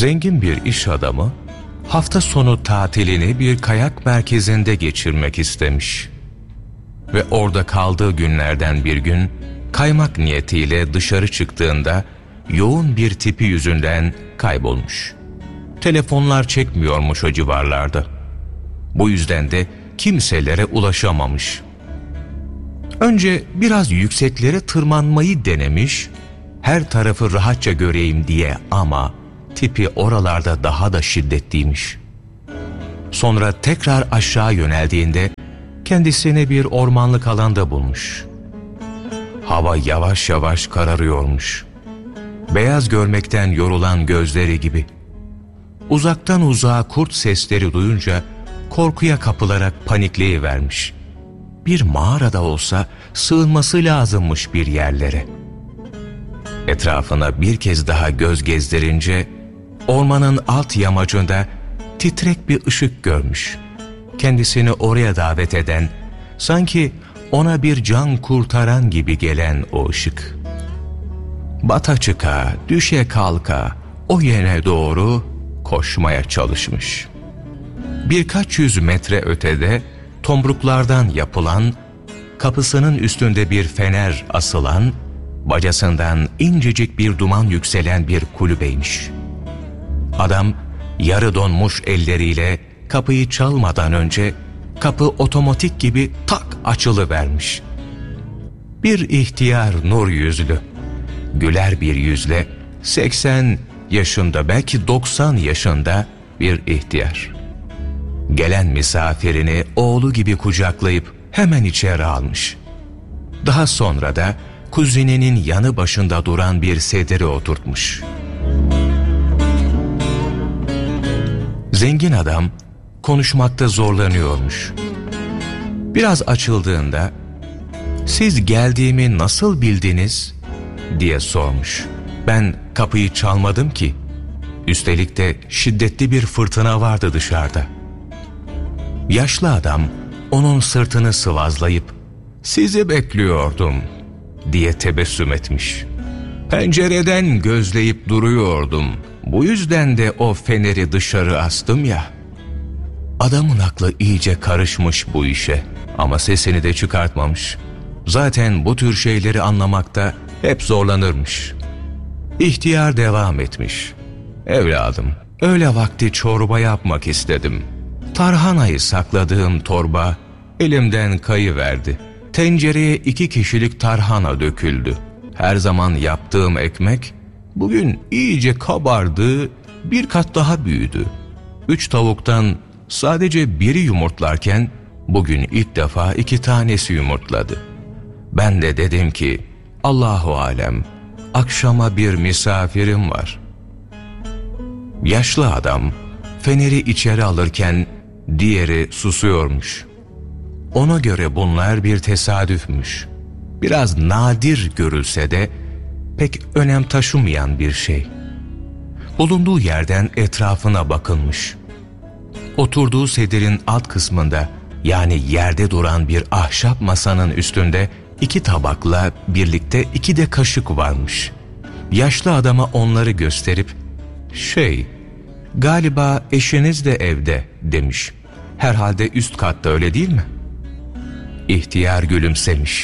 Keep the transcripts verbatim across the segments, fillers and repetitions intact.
Zengin bir iş adamı hafta sonu tatilini bir kayak merkezinde geçirmek istemiş. Ve orada kaldığı günlerden bir gün kaymak niyetiyle dışarı çıktığında yoğun bir tipi yüzünden kaybolmuş. Telefonlar çekmiyormuş o civarlarda. Bu yüzden de kimselere ulaşamamış. Önce biraz yükseklere tırmanmayı denemiş, her tarafı rahatça göreyim diye, ama tipi oralarda daha da şiddetliymiş. Sonra tekrar aşağı yöneldiğinde kendisini bir ormanlık alanda bulmuş. Hava yavaş yavaş kararıyormuş. Beyaz görmekten yorulan gözleri gibi. Uzaktan uzağa kurt sesleri duyunca korkuya kapılarak panikleyivermiş. Bir mağarada olsa sığınması lazımmış bir yerlere. Etrafına bir kez daha göz gezdirince ormanın alt yamacında titrek bir ışık görmüş. Kendisini oraya davet eden, sanki ona bir can kurtaran gibi gelen o ışık. Bata çıka, düşe kalka o yöne doğru koşmaya çalışmış. Birkaç yüz metre ötede tomruklardan yapılan, kapısının üstünde bir fener asılan, bacasından incecik bir duman yükselen bir kulübeymiş. Adam yarı donmuş elleriyle kapıyı çalmadan önce kapı otomatik gibi tak açılıvermiş. Bir ihtiyar nur yüzlü, güler bir yüzle seksen yaşında belki doksan yaşında bir ihtiyar. Gelen misafirini oğlu gibi kucaklayıp hemen içeri almış. Daha sonra da kuzininin yanı başında duran bir sedire oturtmuş. Zengin adam konuşmakta zorlanıyormuş. Biraz açıldığında "Siz geldiğimi nasıl bildiniz?" diye sormuş. "Ben kapıyı çalmadım ki. Üstelik de şiddetli bir fırtına vardı dışarıda." Yaşlı adam onun sırtını sıvazlayıp "Sizi bekliyordum" diye tebessüm etmiş. "Pencereden gözleyip duruyordum. Bu yüzden de o feneri dışarı astım ya." Adamın aklı iyice karışmış bu işe ama sesini de çıkartmamış. Zaten bu tür şeyleri anlamakta hep zorlanırmış. İhtiyar devam etmiş. "Evladım, öğle vakti çorba yapmak istedim. Tarhanayı sakladığım torba elimden kayıverdi. Tencereye iki kişilik tarhana döküldü. Her zaman yaptığım ekmek bugün iyice kabardı, bir kat daha büyüdü. Üç tavuktan sadece biri yumurtlarken bugün ilk defa iki tanesi yumurtladı. Ben de dedim ki, Allahu alem, akşama bir misafirim var." Yaşlı adam feneri içeri alırken diğeri susuyormuş. Ona göre bunlar bir tesadüfmüş. Biraz nadir görülse de pek önem taşımayan bir şey. Bulunduğu yerden etrafına bakılmış. Oturduğu sedirin alt kısmında, yani yerde duran bir ahşap masanın üstünde iki tabakla birlikte iki de kaşık varmış. Yaşlı adama onları gösterip "Şey, galiba eşiniz de evde" demiş. "Herhalde üst katta, öyle değil mi?" İhtiyar gülümsemiş.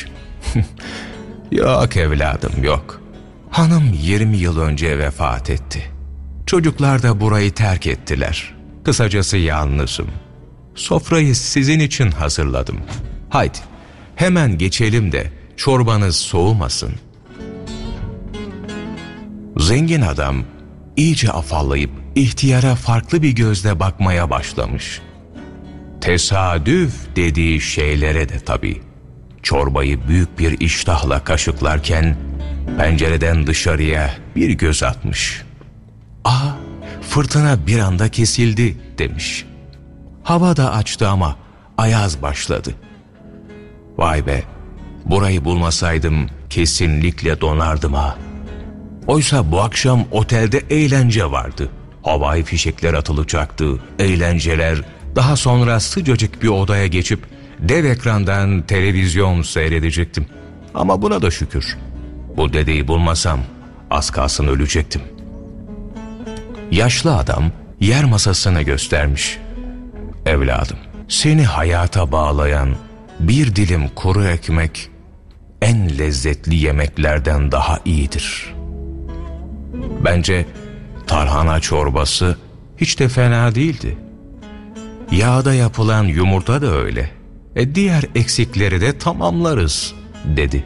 "Yok evladım, yok. Hanım yirmi yıl önce vefat etti. Çocuklar da burayı terk ettiler. Kısacası yalnızım. Sofrayı sizin için hazırladım. Haydi hemen geçelim de çorbanız soğumasın." Zengin adam iyice afallayıp ihtiyara farklı bir gözle bakmaya başlamış. Tesadüf dediği şeylere de tabii. Çorbayı büyük bir iştahla kaşıklarken pencereden dışarıya bir göz atmış. "Aa, fırtına bir anda kesildi" demiş. "Hava da açtı ama ayaz başladı. Vay be, burayı bulmasaydım kesinlikle donardım ha. Oysa bu akşam otelde eğlence vardı. Havai fişekler atılacaktı, eğlenceler. Daha sonra sıcacık bir odaya geçip dev ekrandan televizyon seyredecektim. Ama buna da şükür. Bu dedeyi bulmasam az kalsın ölecektim." Yaşlı adam yer masasını göstermiş. Evladım, seni hayata bağlayan bir dilim kuru ekmek en lezzetli yemeklerden daha iyidir. Bence tarhana çorbası hiç de fena değildi. Yağda yapılan yumurta da öyle. E diğer eksikleri de tamamlarız, dedi.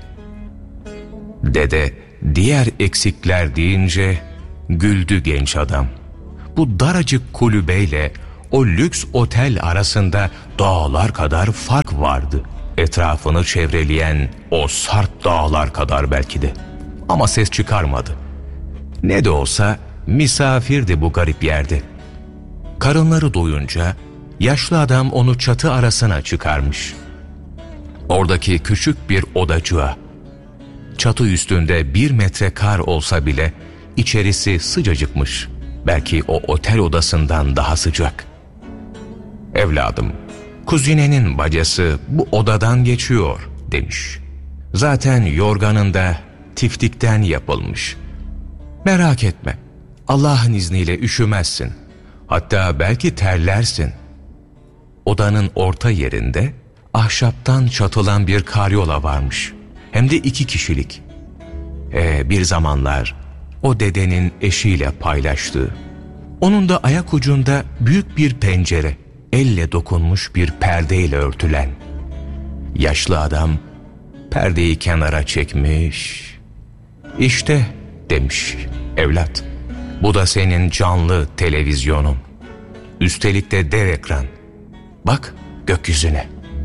Dede diğer eksikler deyince güldü genç adam. Bu daracık kulübeyle o lüks otel arasında dağlar kadar fark vardı. Etrafını çevreleyen o sarp dağlar kadar belki de. Ama ses çıkarmadı. Ne de olsa misafirdi bu garip yerde. Karınları doyunca yaşlı adam onu çatı arasına çıkarmış. Oradaki küçük bir odacığa. Çatı üstünde bir metre kar olsa bile içerisi sıcacıkmış. Belki o otel odasından daha sıcak. Evladım, kuzinenin bacası bu odadan geçiyor, demiş. Zaten yorganın da tiftikten yapılmış. Merak etme, Allah'ın izniyle üşümezsin. Hatta belki terlersin. Odanın orta yerinde ahşaptan çatılan bir karyola varmış. Hem de iki kişilik. Ee, bir zamanlar o dedenin eşiyle paylaştığı. Onun da ayak ucunda büyük bir pencere, elle dokunmuş bir perdeyle örtülen. Yaşlı adam perdeyi kenara çekmiş. İşte, demiş, evlat, bu da senin canlı televizyonun. Üstelik de dev ekran. Bak gökyüzüne.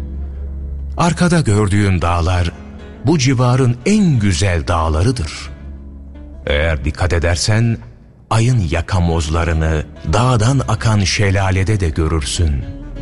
Arkada gördüğün dağlar bu civarın en güzel dağlarıdır. Eğer dikkat edersen ayın yakamozlarını dağdan akan şelalede de görürsün.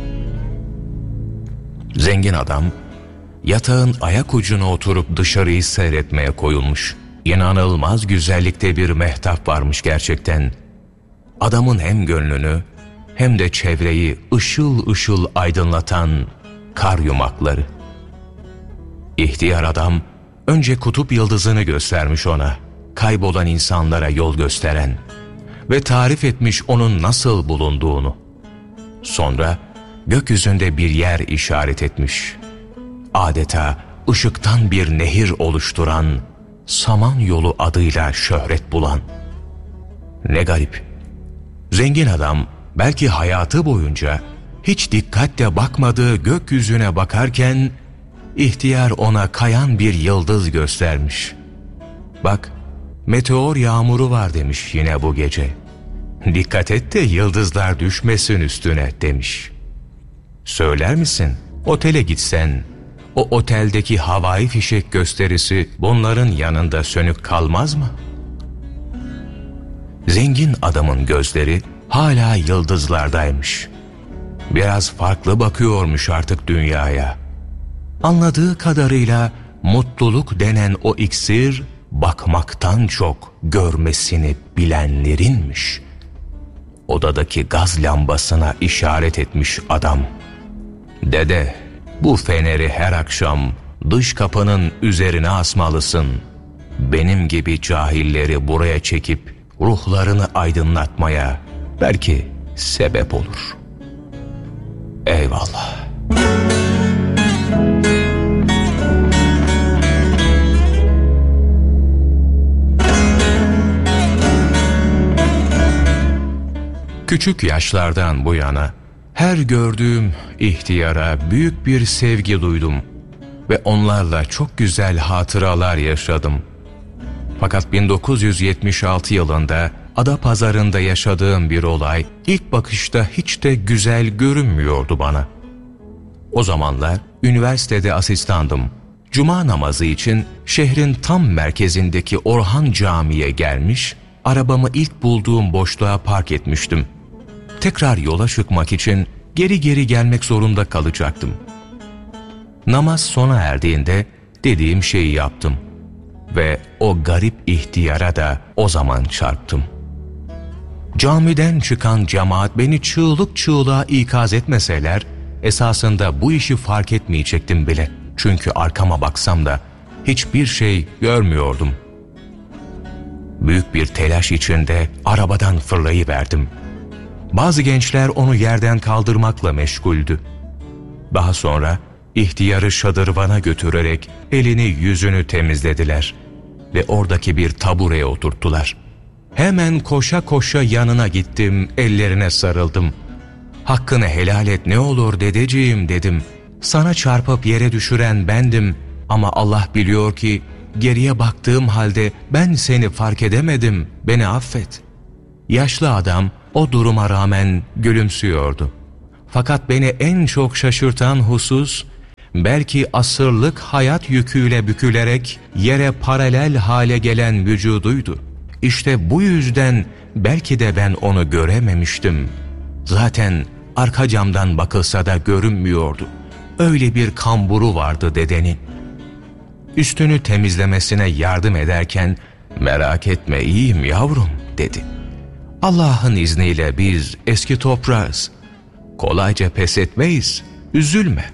Zengin adam yatağın ayak ucuna oturup dışarıyı seyretmeye koyulmuş. İnanılmaz güzellikte bir mehtap varmış gerçekten. Adamın hem gönlünü hem de çevreyi ışıl ışıl aydınlatan kar yumakları. İhtiyar adam önce kutup yıldızını göstermiş ona, kaybolan insanlara yol gösteren ve tarif etmiş onun nasıl bulunduğunu. Sonra gökyüzünde bir yer işaret etmiş. Adeta ışıktan bir nehir oluşturan, Samanyolu adıyla şöhret bulan. Ne garip. Zengin adam belki hayatı boyunca hiç dikkatle bakmadığı gökyüzüne bakarken ihtiyar ona kayan bir yıldız göstermiş. Bak, meteor yağmuru var demiş yine bu gece. Dikkat et de yıldızlar düşmesin üstüne, demiş. Söyler misin, otele gitsen o oteldeki havai fişek gösterisi bunların yanında sönük kalmaz mı? Zengin adamın gözleri hala yıldızlardaymış. Biraz farklı bakıyormuş artık dünyaya. Anladığı kadarıyla mutluluk denen o iksir bakmaktan çok görmesini bilenlerinmiş. Odadaki gaz lambasına işaret etmiş adam. Dede, bu feneri her akşam dış kapının üzerine asmalısın. Benim gibi cahilleri buraya çekip ruhlarını aydınlatmaya belki sebep olur. Eyvallah. Küçük yaşlardan bu yana her gördüğüm ihtiyara büyük bir sevgi duydum ve onlarla çok güzel hatıralar yaşadım. Fakat bin dokuz yüz yetmiş altı yılında Adapazarı'nda yaşadığım bir olay ilk bakışta hiç de güzel görünmüyordu bana. O zamanlar üniversitede asistandım. Cuma namazı için şehrin tam merkezindeki Orhan Camii'ye gelmiş, arabamı ilk bulduğum boşluğa park etmiştim. Tekrar yola çıkmak için geri geri gelmek zorunda kalacaktım. Namaz sona erdiğinde dediğim şeyi yaptım ve o garip ihtiyara da o zaman çarptım. Camiden çıkan cemaat beni çığlık çığlığa ikaz etmeseler, esasında bu işi fark etmeyecektim bile. Çünkü arkama baksam da hiçbir şey görmüyordum. Büyük bir telaş içinde arabadan fırlayıverdim. Bazı gençler onu yerden kaldırmakla meşguldü. Daha sonra ihtiyarı şadırvana götürerek elini yüzünü temizlediler ve oradaki bir tabureye oturttular. Hemen koşa koşa yanına gittim, ellerine sarıldım. "Hakkını helal et ne olur dedeciğim," dedim. "Sana çarpıp yere düşüren bendim ama Allah biliyor ki geriye baktığım halde ben seni fark edemedim, beni affet." Yaşlı adam o duruma rağmen gülümsüyordu. Fakat beni en çok şaşırtan husus, belki asırlık hayat yüküyle bükülerek yere paralel hale gelen vücuduydu. İşte bu yüzden belki de ben onu görememiştim. Zaten arka camdan bakılsa da görünmüyordu. Öyle bir kamburu vardı dedenin. Üstünü temizlemesine yardım ederken, "Merak etme, iyiyim yavrum," dedi. "Allah'ın izniyle biz eski toprağız. Kolayca pes etmeyiz, üzülme."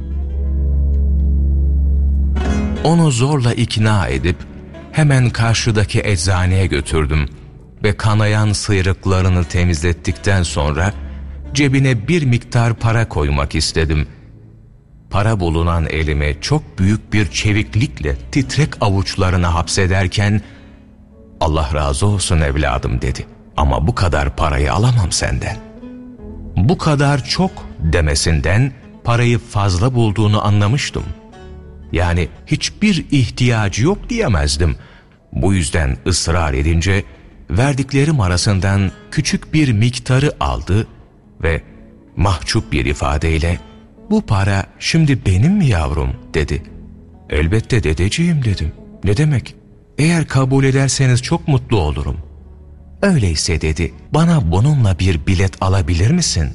Onu zorla ikna edip hemen karşıdaki eczaneye götürdüm ve kanayan sıyrıklarını temizlettikten sonra cebine bir miktar para koymak istedim. Para bulunan elimi çok büyük bir çeviklikle titrek avuçlarına hapsederken, "Allah razı olsun evladım," dedi. "Ama bu kadar parayı alamam senden." Bu kadar çok demesinden parayı fazla bulduğunu anlamıştım. Yani hiçbir ihtiyacı yok diyemezdim. Bu yüzden ısrar edince verdiklerim arasından küçük bir miktarı aldı ve mahcup bir ifadeyle, "Bu para şimdi benim mi yavrum?" dedi. "Elbette dedeciğim," dedim. "Ne demek? Eğer kabul ederseniz çok mutlu olurum." "Öyleyse," dedi, "bana bununla bir bilet alabilir misin?"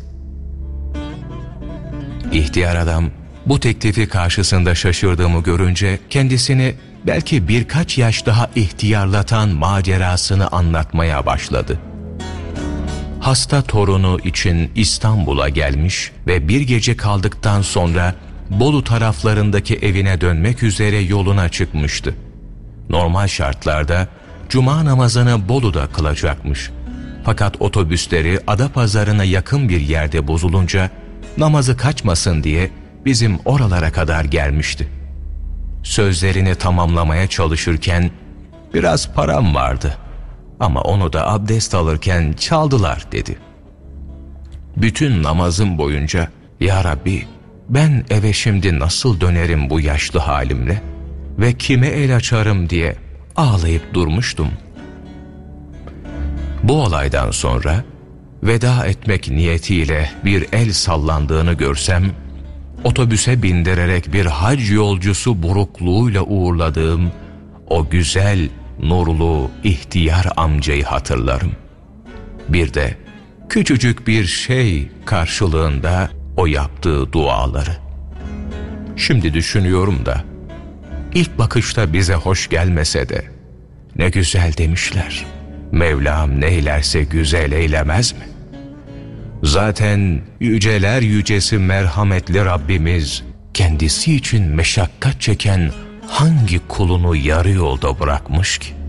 İhtiyar adam bu teklifi karşısında şaşırdığımı görünce kendisini belki birkaç yaş daha ihtiyarlatan macerasını anlatmaya başladı. Hasta torunu için İstanbul'a gelmiş ve bir gece kaldıktan sonra Bolu taraflarındaki evine dönmek üzere yoluna çıkmıştı. Normal şartlarda cuma namazını Bolu'da kılacakmış. Fakat otobüsleri Adapazarı'na yakın bir yerde bozulunca namazı kaçmasın diye bizim oralara kadar gelmişti. Sözlerini tamamlamaya çalışırken, "Biraz param vardı ama onu da abdest alırken çaldılar," dedi. Bütün namazım boyunca, "Ya Rabbi, ben eve şimdi nasıl dönerim bu yaşlı halimle ve kime el açarım?" diye ağlayıp durmuştum. Bu olaydan sonra veda etmek niyetiyle bir el sallandığını görsem, otobüse bindirerek bir hac yolcusu burukluğuyla uğurladığım o güzel, nurlu, ihtiyar amcayı hatırlarım. Bir de küçücük bir şey karşılığında o yaptığı duaları. Şimdi düşünüyorum da, ilk bakışta bize hoş gelmese de, ne güzel demişler. Mevlam neylerse güzel eylemez mi? Zaten yüceler yücesi merhametli Rabbimiz, kendisi için meşakkat çeken hangi kulunu yarı yolda bırakmış ki?